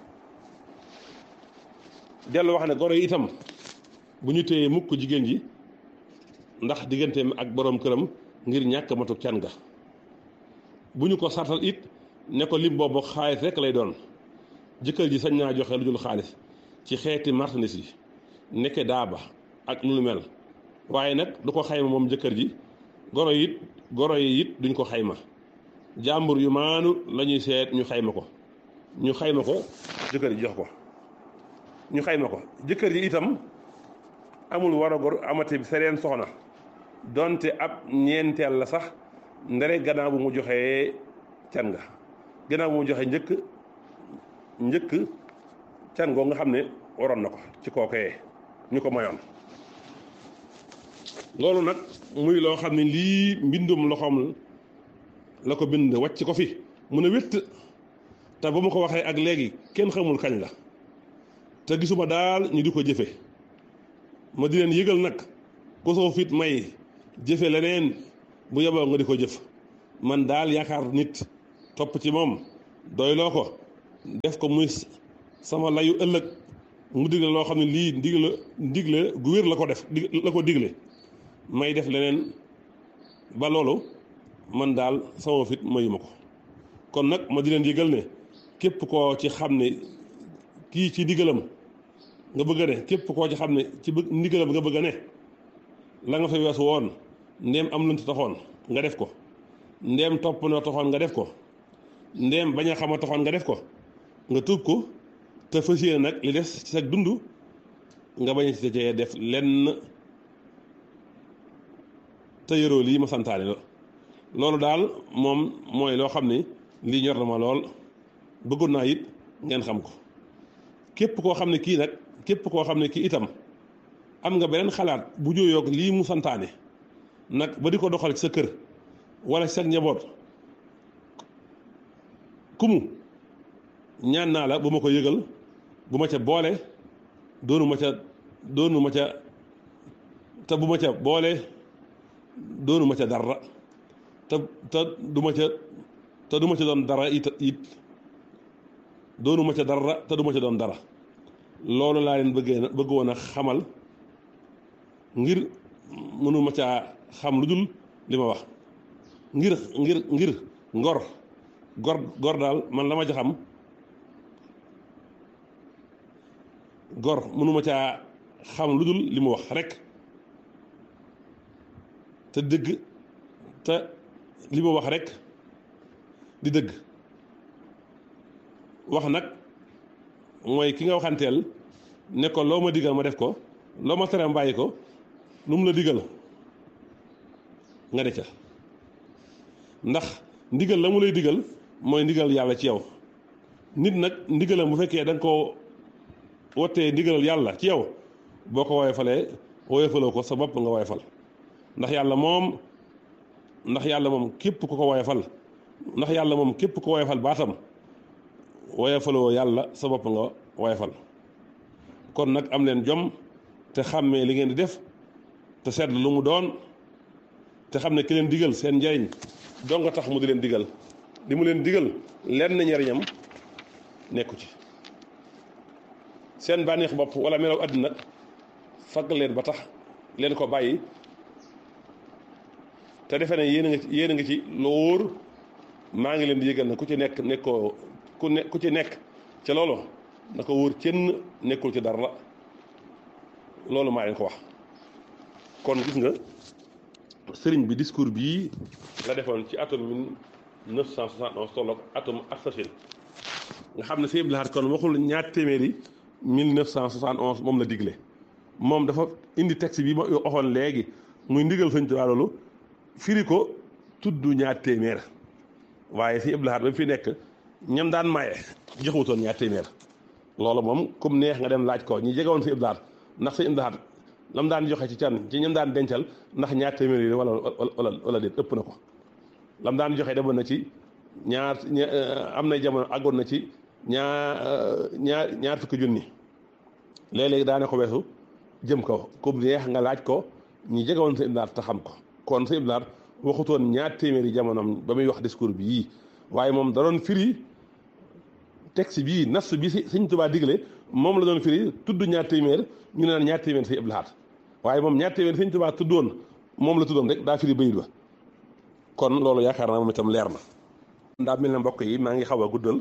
S1: dellu wax ne goro yi itam bu ñu téyee mukk jigéen ji ndax digganteem ak boroom këram ngir ñàkk matuk can ga bu ñu ko sartal it ne ko lim boobu xaalis rek lay doon jëkkër ji sañ naa joxe lu dul xaalis ci xeeti marchandise yi nekke daaba ak lu mel waaye nag du ko xayma moom jëkkër ji goro yi it goro yi it duñ ko xayma jàmbur yu maanu la ñuy seet ñu xayma ko ñu xayma ko jëkkër ji jox ko ñu xayma ko jëkkër ji itam amul war a gor amate bi sereen soxna donte ab ñeenteel la sax ndere gannaaw bu mu joxee can nga gannaaw bu mu joxee njëkk njëkk can goo nga xam ne waroon na ko ci kookee ñu ko mayoon loolu nag muy loo xam ne lii mbindum loxoom la ko bind wàcc ko fi mun a wétt te ba mu ko waxee ak léegi kenn xamul kañ la te gisuma daal ñu di ko jëfe ma di leen yëgal nag ku soo fit may jëfe leneen bu yeboo nga di ko jëf man daal yaakaar nit topp ci moom doyloo ko def ko muy sama layu ëllëg mu digle loo xam ne lii ndigle ndigle gu wér la ko def la ko digle may def leneen ba loolu man daal sama fit mayuma ko kon nag ma di leen yëgal ne képp koo ci xam ne kii ci ndigalam nga bëgg a ne képp koo ci xam ne ci bëgg ndigalam nga bëgg a ne la nga fa weesu woon ndéem am lu taxoon nga def ko ndéem topp na taxoon nga def ko ndéem bañ a xama taxoon nga def ko nga tuub ko te fas yéene nag li des ci sa dund nga bañ a ci cee def lenn te yoroo lii ma santaane la loolu daal moom mooy loo xam ne lii ñor na ma lool bëggoon naa it ngeen xam ko képp koo xam ne kii nag képp koo xam ne kii itam am nga beneen xalaat bu jóoyoog lii mu santaane nag ba di ko doxal ci sa kër wala ci sa njaboot kumu ñaan naa la bu ma ko yëgal bu ma ca boole doonu ma ca doonu ma ca te bu ma ca boole doonu ma ca dara te te du ma ca te du ma ca doon dara it it doonu ma ca dara te du ma ca doon dara loolu laa leen bëggee na bëggoon a xamal ngir mënu ma caa xam lu dul li ma wax ngir ngir ngir ngor gor gor daal man la ma ca xam gor mënu ma caa xam lu dul li mu wax rek te dëgg te li mu wax rek di dëgg wax nag mooy ki nga waxanteel ne ko loo ma digal ma def ko loo ma tere bàyyi ko lu mu la digal nga de ca ndax ndigal la mu lay digal mooy ndigal yàlla ci yow nit nag ndigalam bu fekkee da nga koo wottee ndigalal yàlla ci yow boo ko woyofalee woyofaloo ko sa bopp nga woyofal ndax yàlla moom ndax yàlla moom képp ku ko woyofal ndax yàlla moom képp ku woyofal baatam woyofaloo yàlla sa bopp nga woyofal kon nag am leen jom te xàmmee li ngeen di def te seetlu lu mu doon te xam ne ki leen digal seen njariñ doo nga tax mu di leen digal li mu leen digal lenn njariñam nekku ci seen bànneex bopp wala melaw àddina fagg leen ba tax leen ko bàyyi te defe ne yéen a nga ci yéen a nga ci lu wóor maa ngi leen di yëgal na ku ci nekk nekkoo ku ne ku ci nekk ca loolu na ko wóor kenn nekkul ci dara loolu maa leen ko wax kon gis nga sëriñ bi discours bii la defoon ci atum mille neuf cent soixante onze tolloog atum Arsachine nga xam ne Sëñ Abdou Lahad kon waxul ñaar téeméeri mille neuf cent soixante onze moom la digle moom dafa indi texte bi ma waxoon léegi muy ndigal Sëñ Tuubaa loolu firi ko tudd ñaar téeméer waaye Sëñ Abdou Lahad ba fi nekk ñam daan maye joxutoon ñaar téeméer loolu moom comme neex nga dem laaj ko ñi jegewoon Sëñ Abdou Lahad ndax Sëñ Abdou Lahad lam daan joxe ci can ci ñam daan dencal ndax ñaar téeméer yi wala wala wala déet ëpp na ko lam daan joxe demoon na ci ñaar am na jamono àggoon na ci ñaar ñaar ñaar fukki junni léeg-léegi daane ko weesu jëm kaw comme neex nga laaj ko ñi jegewoon Sëñ Abdou Lahad te xam ko kon Sëñ Abdou Lahad waxutoon ñaar téeméeri jamonoom ba muy wax discours bi yii waaye moom da doon firi texte bii nas bi si Sëñ Tuubaa digle moom la doon firi tudd ñaar téeméer ñu ne naan ñaar téeméer Sëñ Abdou Lahad waaye moom ñaar téeméer Sëñ Tuubaa tuddoon moom la tuddoon rek daa firi bayit ba kon loolu yaakaar naa moom itam leer na. daa mel ne mbokk yi maa ngi xaw a guddal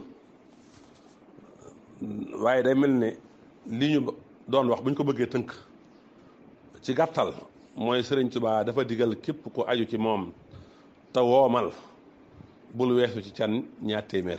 S1: waaye day mel ne li ñu doon wax bu ñu ko bëggee tënk ci gàttal mooy Sëriñ Tuubaa dafa digal képp ku aju ci moom te woomal bul weesu ci can ñaar téeméer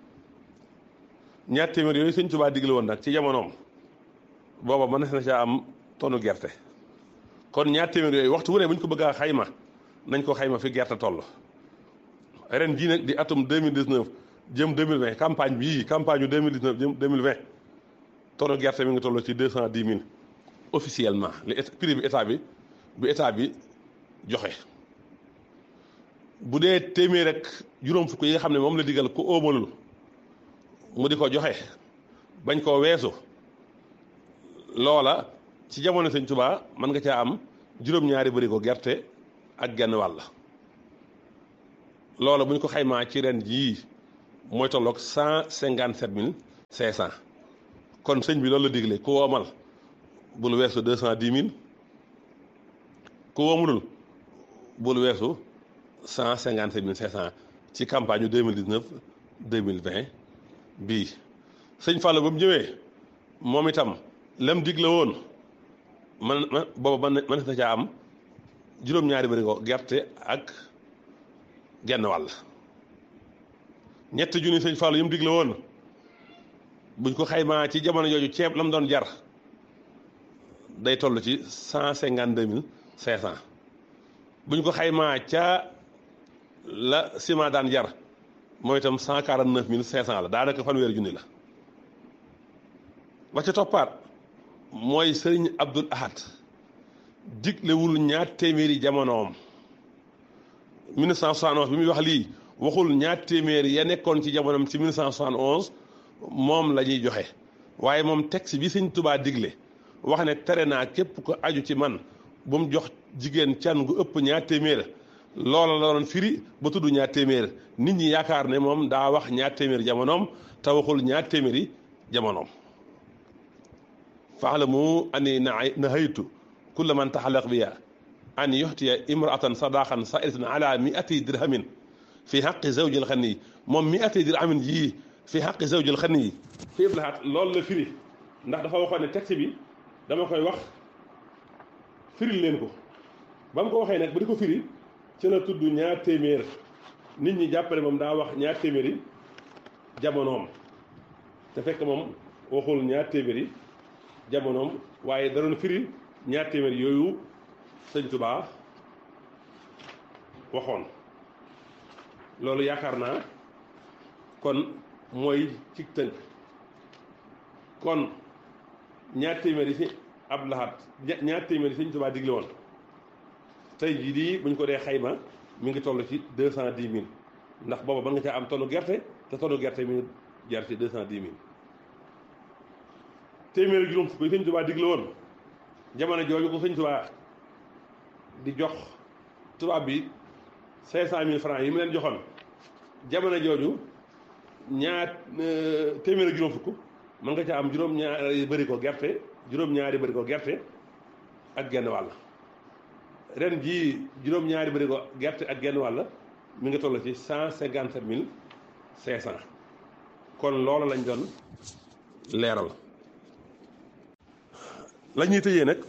S1: ñaar téeméer yooyu Sëñ Tuubaa digle woon nag ci jamonoom booba mën na caa am tonu gerte kon ñaar téeméer yooyu waxtu wu ne bu ñu ko bëgg a xayma nañ ko xayma fi gerte toll ren jii nag di atum deux mille dix-neuf jëm deux mille vingt campagne bii campagne yu deux mille dix-neuf jëm deux mille vingt tonu gerte mi ngi toll ci deux cent dix mille officiellement li prix bi état bi bu état bi joxe bu dee téeméer rek juróom fukk yi nga xam ne moom la digal ku óomalul mu di ko joxe bañ koo weesu loola ci jamono Sëñ Tuubaa mën nga caa am juróom-ñaari bëri ko gerte ak genn wàll loola bu ñu ko xaymaa ci ren jii mooy tolloog cent cinquante sept mille cinq cent kon sëñ bi loolu la digle ku woomal bul weesu deux cent dix mille ku woomulul bul weesu cent cinquante sept mille cinq cent ci campagne yu deux mille dix neuf deux mille vingt bii sëñ Fallou ba mu ñëwee moom itam lem digle woon man man booba man man na caa am juróom-ñaari bëri ko gerte ak genn wàll ñetti junni sëñ Fallou yi mu digle woon buñ ko xaymaa ci jamono jooju ceeb la mu doon jar day toll ci cent cinquante deux mille cinq cent buñ ko xaymaa ca la ciment daan jar mooy itam cent quarante neuf mille cinq cent la daanaka fanweeri junni la ba ca toppaat mooy sëriñ Abdul Ahad diglewul ñaar téeméeri jamonoom mille neuf cent soixante onze bi muy wax lii waxul ñaar téeméeri ya nekkoon ci jamonoom ci mille neuf cent soixante onze moom la ñuy joxe waaye moom texte bi sëñ Tuubaa digle wax ne tere naa képp ko aju ci man bu mu jox jigéen can gu ëpp ñaar téeméer loola la doon firi ba tudd ñaar téeméer nit ñi yaakaar ne moom daa wax ñaar téeméer jamonoom te waxul ñaar téeméeri jamonoom faalamu ani nahaytu kulla man taxallaq biya an yuxtiya imraatan sadaqan saidatan ala miati dirhamin fi xaqi zawjil xani moom miati dirhamin yii fi xaqi zawjil xani yi fi iblahat loolu la firi ndax dafa waxoon ne texte bi dama koy wax firil leen ko ba mu ko waxee nag ba di ko firi ci la tudd ñaar téeméer nit ñi jàppale moom daa wax ñaar téeméeri jamonoom te fekk moom waxul ñaar téeméeri jamonoom waaye da doon firi ñaar téeméer yooyu sëñ Tuubaa waxoon loolu yaakaar naa kon mooy ci tënk kon ñaar téeméer yi ci ab laxat ñaar téeméer yi sëñ Tuubaa digle woon tey jii di bu ñu ko dee xayma mi ngi toll ci deux cent dix mille ndax booba ba nga caa am tonnu gerte te tonnu gerte mi ngi jar ci deux cent dix mille téeméeri juróom fukk yi sëñ Tuubaa digle woon jamono jooju ko sëñ Tuubaa di jox tubaab bi cinq cent mille francs yi mu leen joxoon jamono jooju ñaar téeméeri juróom fukk mën nga caa am juróom-ñaari bëri ko gerte juróom-ñaari bëri ko gerte ak genn wàll ren jii juróom-ñaari bëri ko gerte ak genn wàll mi ngi toll ci cent cinquante sept mille cinq cent kon loolu lañ doon leeral la ñuy tëjee nag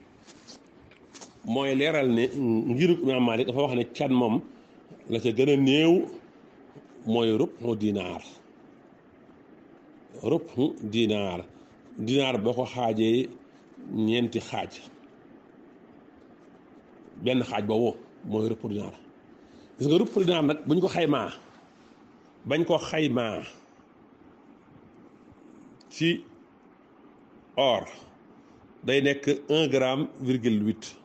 S1: mooy leeral ne ngirub Imaam Maalik dafa wax ne can moom la ca gën a néew mooy rubu dinaar rubu dinaar dinaar boo ko xaajee ñeenti xaaj benn xaaj boobu mooy rubu dinaar gis nga rubu dinaar nag buñ ko xaymaa bañ ko xaymaa ci or day nekk un gramme virgule huit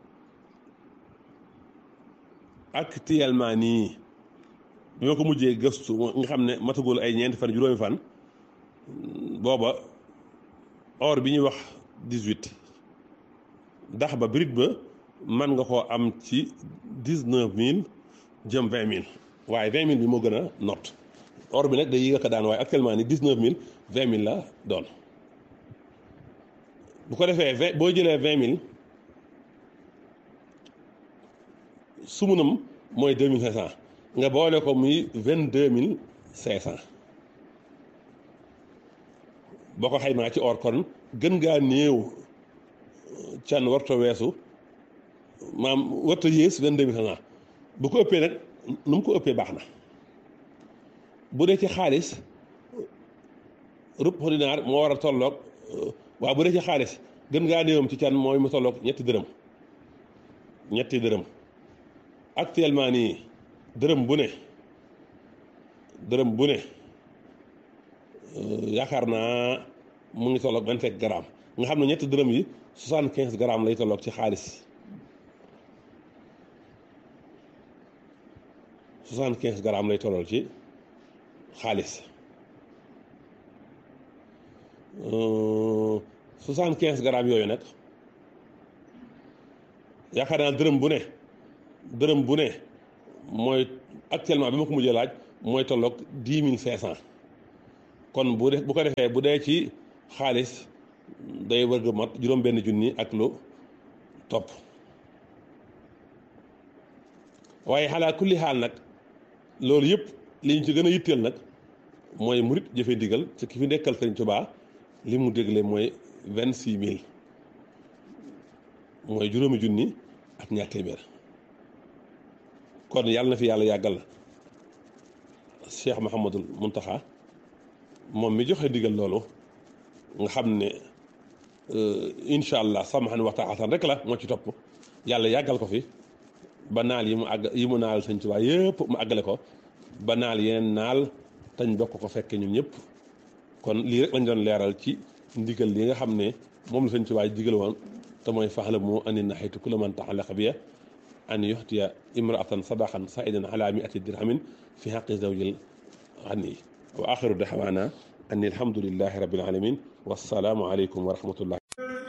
S1: actuellement nii bi ma ko mujjee gëstu nga xam ne matagul ay ñeenti fan juróomi fan booba or bi ñuy wax dix-huit ndax ba brut ba mën nga koo am ci dix-neuf mille jëm vingt mille waaye vingt mille bi moo gën a not or bi nag day yéeg a ko daan waaye actuellement nii dix-neuf mille vingt mille la doon bu ko defee vingt boo jëlee vingt mille sumunam mooy deux mille cinq cent nga boole ko muy vingt deux mille cinq cent boo ko xaymaa ci or kon gën ngaa néew can warta weesu maam warta yées vingt deux mille cinq cent bu ko ëppee nag nu mu ko ëppee baax na bu dee ci xaalis rubu dinaar moo war a tolloog waaw bu dee ci xaalis gën ngaa néewam ci can mooy mu tolloog ñetti dërëm ñetti dërëm actuellement nii dërëm bu ne dërëm bu ne yaakaar naa mu ngi tolloog vingt-cinq grammes nga xam ne ñetti dërëm yi soixante-quinze grammes lay tolloog ci xaalis soixante-quinze grammes lay tollool ci xaalis soixante-quinze grammes yooyu nag yaakaar naa dërëm bu ne dërëm bu ne mooy actuellement bi ma ko mujjee laaj mooy tolloog dix mille cinq cent kon bu def bu ko defee bu dee ci xaalis day wërg mat juróom benn junni ak lu topp waaye xalaa kulli xaal nag loolu yëpp li ñu ci gën a yitteel nag mooy murit jëfe ndigal ci ki fi nekkal Sëriñ Tuubaa li mu dégle mooy vingt six mille mooy juróomi junni ak ñaar téeméer kon yàlla na fi yàlla yàggal Cheikh Mouhamadul Mountakha moom mi joxe ndigal loolu nga xam ne incha allah samahan wa taatan rek la moo ci topp yàlla yàggal ko fi ba naal yi mu àgg yi mu naal Sëñ Tuubaa yëpp mu àggale ko ba naal yeneen naal tañ bokk ko fekke ñun ñëpp kon lii rek lañ doon leeral ci ndigal li nga xam ne moom la Sëñ Tuubaa digal woon te mooy faxlamu anni nahaytu kulla man ta'allaqa biya an yuhtiya imra'atan sadaqan sa'idan ala mi'ati dirhamin fi haqqi zawjil ghani wa axiru da'waana anni alhamdulillahi rabbil alamin wassalaamu aleykum wa rahmatullah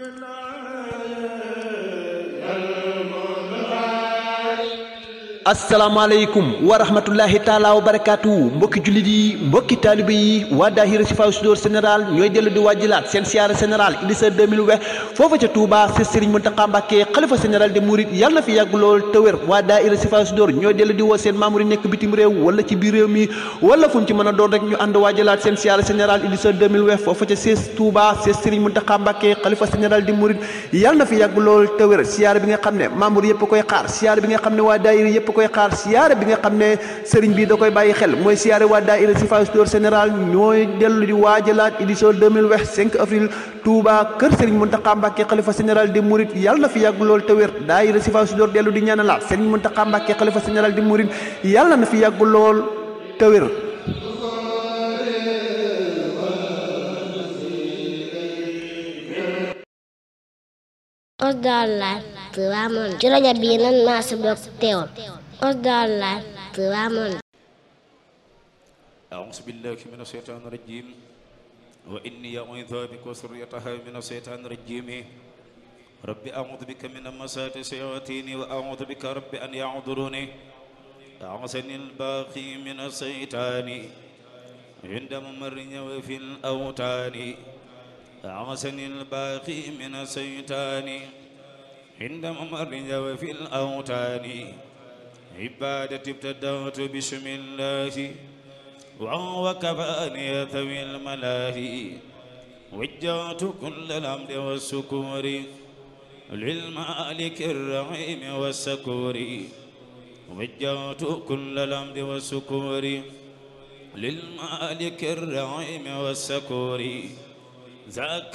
S5: asalaamaaleykum wa rahmatullahi taala wa barakaatu mbokki jullit yi mbokki taalibe yi waa daahira Sifaa Sudoor général ñooy dellu di wàjjilaat seen siyaara général édition deux mille vingt foofa ca Touba ci Serigne Mountakha Mbacké xalifa général de Mouride yàlla na fi yàgg lool te wér waa daahira Sifaa Sudoor ñooy dellu di woo seen membre yi nekk bitim réew wala ci biir réew mi wala fu mu ci mën a doon rek ñu ànd wàjjilaat seen siyaara général édition deux mille vingt foofa ca ci Touba ci Serigne Mountakha Mbacké xalifa général de Mouride yàlla na fi yàgg lool te wér siyaara bi nga xam ne membre yëpp koy xaar siyaara bi nga xam ne waa daahira yëpp koy xaar siyaare bi nga xam ne sëriñ bi da koy bàyyi xel mooy siyaare waa daayira Sifaa Sudoor général ñooy dellu di waajalaat édition deux mille vingt cinq avril Touba kër sëriñ Mountakha Mbacké xalifa général di Mouride yàlla na fi yàgg lool te wér daayira Sifaa Sudoor dellu di ñaanalaat sëriñ Mountakha Mbacké xalifa général di Mouride yàlla na fi yàgg lool te wér
S6: Osdallah Ramon ci rajo bi nan maa sa bokk teewal Osdallah Ramon
S7: أعوذ بالله من الشيطان الرجيم وإني أعوذ بك وذريتها من الشيطان الرجيم رب أعوذ بك من همزات الشياطين وأعوذ بك رب أن يحضروني أعوذني الباقي من الشيطان عند ممر وفي الأوتان أعوذني الباقي من الشيطان عند ممر وفي الأوتان عبادتي ابتدأت بسم الله وهو كفاني ذوي الملاهي وجهت كل الحمد والشكر للمالك الرحيم والشكور وجهت كل الحمد والشكر للمالك الرحيم والشكور ذاك